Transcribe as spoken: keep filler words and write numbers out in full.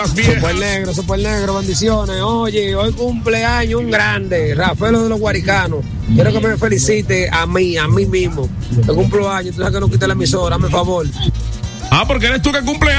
Super negro, super negro, bendiciones. Oye, hoy cumpleaños un grande, Rafael de los Guaricanos. Quiero que me felicite a mí, a mí mismo. Que cumplo años, tú sabes que no quita la emisora, hazme favor. Ah, porque eres tú que cumple